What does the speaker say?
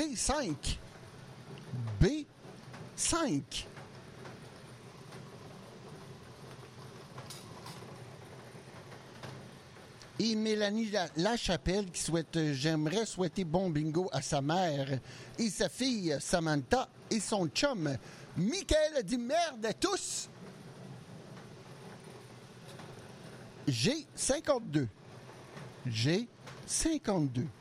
B5. B5. Et Mélanie Lachapelle qui souhaite « J'aimerais souhaiter bon bingo à sa mère et sa fille Samantha et son chum. Michael a dit merde à tous. » G52. G52.